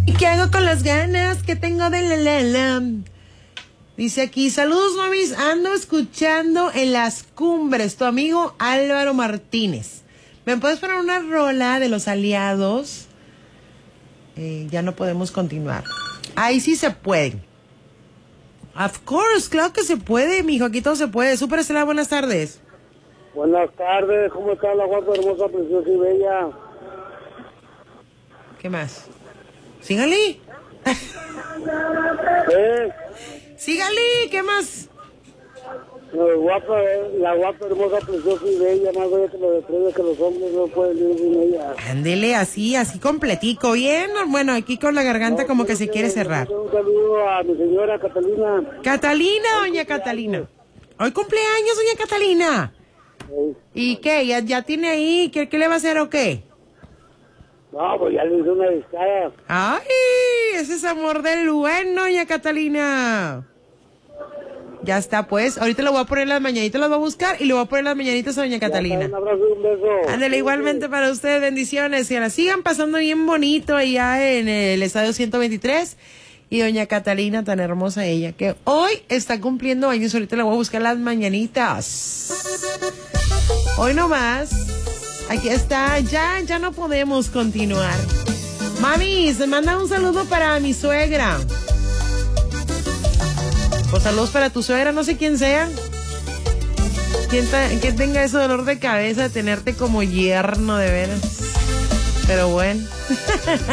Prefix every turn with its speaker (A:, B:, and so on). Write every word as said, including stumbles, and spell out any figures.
A: ¿Y qué hago con las ganas que tengo de la la la? Dice aquí, saludos mamis, ando escuchando en las cumbres, tu amigo Álvaro Martínez. ¿Me puedes poner una rola de los aliados? Eh, ya no podemos continuar. Ahí sí se puede. Of course, claro que se puede, mijo, aquí todo se puede. Súper Estela, buenas tardes.
B: Buenas tardes, ¿cómo está la guapa, hermosa, preciosa y bella?
A: ¿Qué más? Sígale.
B: ¿Eh?
A: Sígale, ¿qué más?
B: La guapa, la guapa, hermosa, preciosa y bella, más bella que lo de tres, que los hombres no pueden vivir sin ella.
A: Ándele así, así completico, bien. Bueno, aquí con la garganta
B: No,
A: como que se
B: que-
A: quiere cerrar.
B: Un saludo a mi señora Catalina.
A: Catalina, doña Catalina. Hoy cumpleaños, doña Catalina.
B: Eh,
A: ¿Y qué? ¿Ya, ya tiene ahí? ¿Qué, qué le va a hacer o qué?
B: No, pues ya le hice una discada.
A: ¡Ay! Ese es amor del bueno, doña Catalina. Ya está, pues. Ahorita le voy a poner las mañanitas, las voy a buscar y le voy a poner las mañanitas a doña Catalina.
B: Un abrazo y un beso.
A: Ándale, igualmente para ustedes, bendiciones. Que la sigan pasando bien bonito allá en el estadio ciento veintitrés. Y doña Catalina, tan hermosa ella, que hoy está cumpliendo años. Ahorita le voy a buscar las mañanitas. Hoy nomás. Aquí está. Ya, ya no podemos continuar. Mami, se manda un saludo para mi suegra. Pues saludos para tu suegra, no sé quién sea. Quien, ta, que tenga ese dolor de cabeza de tenerte como yerno, de veras. Pero bueno.